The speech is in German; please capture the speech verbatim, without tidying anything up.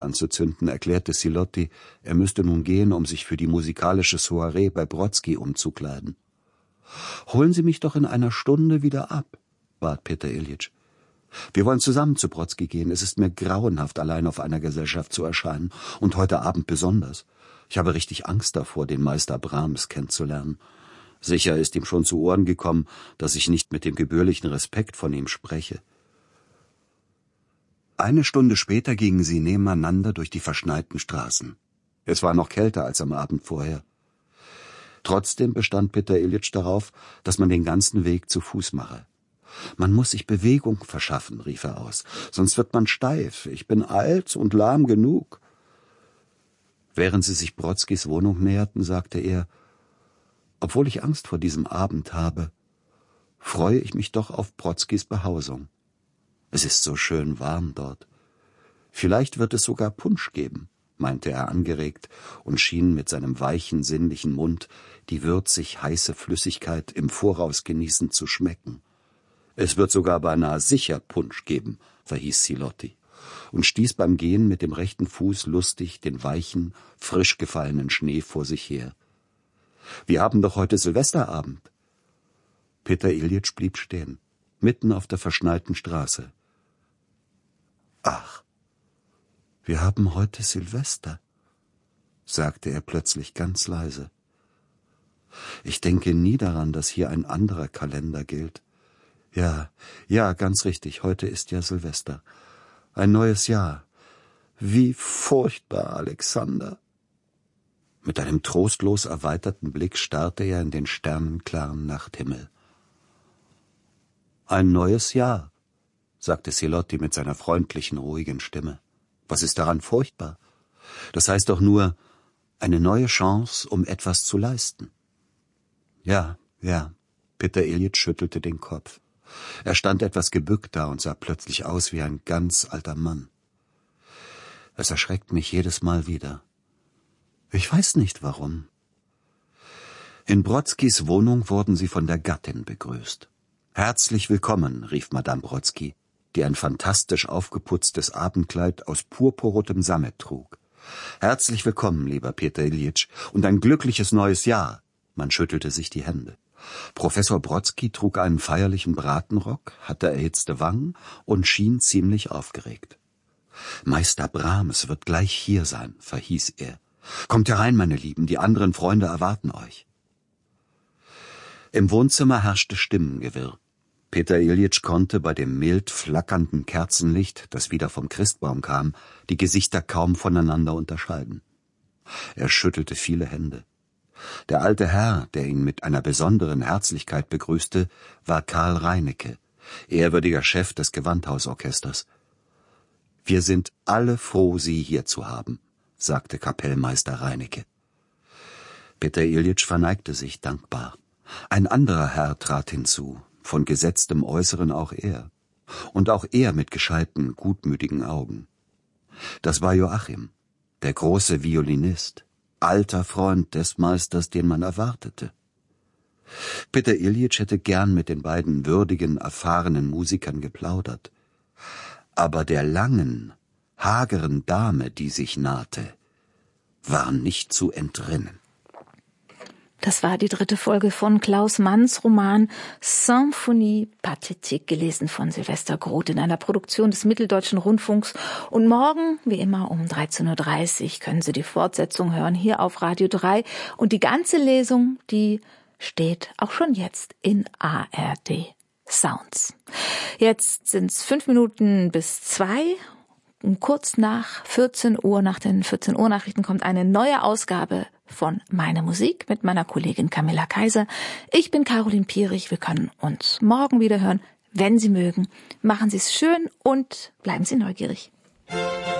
anzuzünden, erklärte Silotti, er müsste nun gehen, um sich für die musikalische Soiree bei Brodsky umzukleiden. »Holen Sie mich doch in einer Stunde wieder ab«, bat Peter Iljitsch. »Wir wollen zusammen zu Brodsky gehen. Es ist mir grauenhaft, allein auf einer Gesellschaft zu erscheinen. Und heute Abend besonders. Ich habe richtig Angst davor, den Meister Brahms kennenzulernen. Sicher ist ihm schon zu Ohren gekommen, dass ich nicht mit dem gebührlichen Respekt von ihm spreche.« Eine Stunde später gingen sie nebeneinander durch die verschneiten Straßen. Es war noch kälter als am Abend vorher. Trotzdem bestand Peter Iljitsch darauf, dass man den ganzen Weg zu Fuß mache. »Man muss sich Bewegung verschaffen«, rief er aus, »sonst wird man steif. Ich bin alt und lahm genug.« Während sie sich Brodskys Wohnung näherten, sagte er, »Obwohl ich Angst vor diesem Abend habe, freue ich mich doch auf Brodskys Behausung. Es ist so schön warm dort. Vielleicht wird es sogar Punsch geben«, meinte er angeregt und schien mit seinem weichen, sinnlichen Mund die würzig heiße Flüssigkeit im Voraus genießend zu schmecken. »Es wird sogar beinahe sicher Punsch geben«, verhieß Silotti und stieß beim Gehen mit dem rechten Fuß lustig den weichen, frisch gefallenen Schnee vor sich her. »Wir haben doch heute Silvesterabend.« Peter Iljitsch blieb stehen, mitten auf der verschneiten Straße. »Ach, wir haben heute Silvester«, sagte er plötzlich ganz leise. »Ich denke nie daran, dass hier ein anderer Kalender gilt. Ja, ja, ganz richtig, heute ist ja Silvester. Ein neues Jahr. Wie furchtbar, Alexander!« Mit einem trostlos erweiterten Blick starrte er in den sternenklaren Nachthimmel. »Ein neues Jahr«, sagte Silotti mit seiner freundlichen, ruhigen Stimme. »Was ist daran furchtbar? Das heißt doch nur, eine neue Chance, um etwas zu leisten.« »Ja, ja«, Peter Iljitsch schüttelte den Kopf. Er stand etwas gebückt da und sah plötzlich aus wie ein ganz alter Mann. »Es erschreckt mich jedes Mal wieder. Ich weiß nicht, warum.« In Brodskys Wohnung wurden sie von der Gattin begrüßt. »Herzlich willkommen«, rief Madame Brodsky, die ein fantastisch aufgeputztes Abendkleid aus purpurrotem Sammet trug. »Herzlich willkommen, lieber Peter Iljitsch, und ein glückliches neues Jahr.« Man schüttelte sich die Hände. Professor Brodsky trug einen feierlichen Bratenrock, hatte erhitzte Wangen und schien ziemlich aufgeregt. »Meister Brahms wird gleich hier sein«, verhieß er. »Kommt herein, meine Lieben, die anderen Freunde erwarten euch.« Im Wohnzimmer herrschte Stimmengewirr. Peter Iljitsch konnte bei dem mild flackernden Kerzenlicht, das wieder vom Christbaum kam, die Gesichter kaum voneinander unterscheiden. Er schüttelte viele Hände. Der alte Herr, der ihn mit einer besonderen Herzlichkeit begrüßte, war Karl Reinecke, ehrwürdiger Chef des Gewandhausorchesters. »Wir sind alle froh, Sie hier zu haben«, sagte Kapellmeister Reinecke. Peter Iljitsch verneigte sich dankbar. Ein anderer Herr trat hinzu, von gesetztem Äußeren auch er, und auch er mit gescheiten, gutmütigen Augen. Das war Joachim, der große Violinist, alter Freund des Meisters, den man erwartete. Peter Iljitsch hätte gern mit den beiden würdigen, erfahrenen Musikern geplaudert. Aber der langen, hageren Dame, die sich nahte, war nicht zu entrinnen. Das war die dritte Folge von Klaus Manns Roman Symphonie Pathétique, gelesen von Silvester Groth in einer Produktion des Mitteldeutschen Rundfunks. Und morgen, wie immer um dreizehn Uhr dreißig, können Sie die Fortsetzung hören hier auf Radio drei. Und die ganze Lesung, die steht auch schon jetzt in A R D Sounds. Jetzt sind es fünf Minuten bis zwei. Und kurz nach vierzehn Uhr, nach den vierzehn Uhr Nachrichten, kommt eine neue Ausgabe von Meine Musik mit meiner Kollegin Camilla Kaiser. Ich bin Caroline Pierich. Wir können uns morgen wieder hören, wenn Sie mögen. Machen Sie es schön und bleiben Sie neugierig.